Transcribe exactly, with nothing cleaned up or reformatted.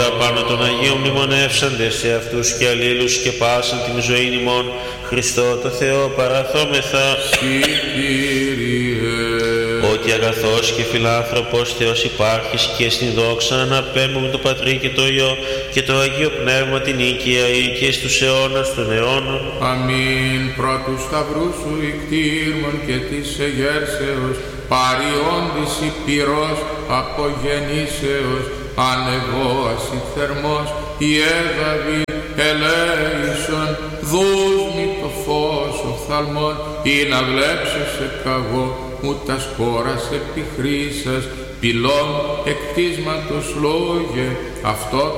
τα πάνω των Αγίων μνημονεύσαντες σε αυτούς και αλλήλους και πάσαν την ζωή ημών, Χριστό το Θεό παραθόμεθα. Ότι αγαθός και φιλάνθρωπος Θεός υπάρχεις και στην δόξα αναπέμπουμε το Πατρί και το Υιό και το Αγίο Πνεύμα την οίκαια ή και στους αιώνας των αιώνων. Αμήν. Πρώτου σταυρού σου ικτήρμων και της εγέρσεως, παριόντις η πυρός απογεννήσεως, ανεβόαση θερμός, η έδαβη ελέησον, δούσμη το φως οφθαλμών, ή να βλέψεσαι καγώ, μου τα σκόρας επί χρήσας, πυλών εκτίσματος λόγε, αυτό